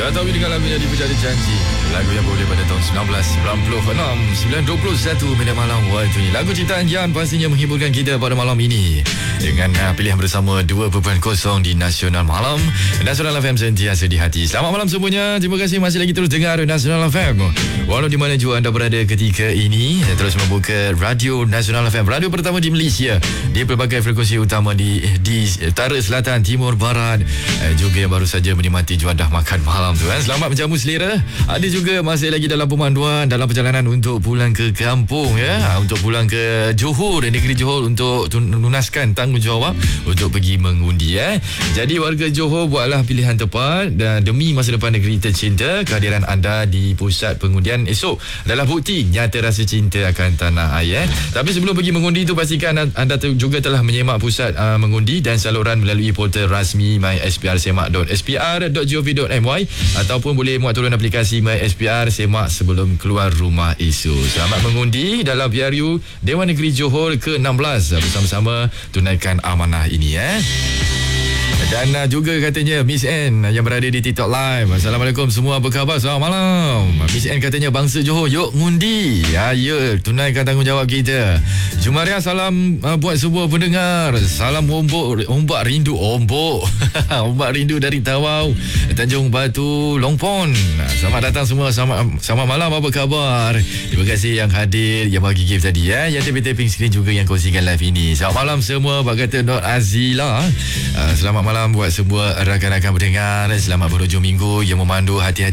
Ratawi dengan lagu yang dipercaya janji. Lagu yang boleh pada tahun 1996 9.21 minit malam waktu ini. Lagu ciptaan Jan pastinya menghiburkan kita pada malam ini dengan pilihan bersama 2.0 di Nasional Malam. Nasional FM sentiasa di hati. Selamat malam semuanya. Terima kasih masih lagi terus dengar Nasional FM. Walau di mana juga anda berada ketika ini, terus membuka Radio Nasional FM, radio pertama di Malaysia, di pelbagai frekuensi utama di utara, selatan, timur, barat, juga yang baru saja menikmati juadah makan malam tu kan. Selamat menjamu selera. Ada juga masih lagi dalam pemanduan, dalam perjalanan untuk pulang ke kampung ya, untuk pulang ke Johor, negeri Johor, untuk lunaskan tanggungjawab untuk pergi mengundi ya. Jadi warga Johor, buatlah pilihan tepat dan demi masa depan negeri tercinta. Kehadiran anda di pusat pengundian esok adalah bukti nyata rasa cinta akan tanah air. Tapi sebelum pergi mengundi itu, pastikan anda juga telah menyemak pusat mengundi dan saluran melalui portal rasmi mySPR.semak.gov.my ataupun boleh muat turun aplikasi mySPR Semak sebelum keluar rumah esok. Selamat mengundi dalam PRU Dewan Negeri Johor ke-16. Bersama-sama tunaikan amanah ini Dan juga katanya Miss N yang berada di TikTok Live. Assalamualaikum semua, apa khabar? Selamat malam. Miss N katanya bangsa Johor, yuk ngundi. Ya, tunaikan tanggungjawab kita. Jumaria, salam buat semua pendengar. Salam ombak rindu. Ombak rindu dari Tawau, Tanjung Batu, Longpon. Selamat datang semua. Selamat malam, apa khabar? Terima kasih yang hadir, yang bagi gift tadi yang taping screen juga yang kongsikan live ini. Selamat malam semua. Bak kata Nur Azila. Selamat malam buat semua rakan-rakan pendengar. Selamat berhujung minggu yang memandu hati-hati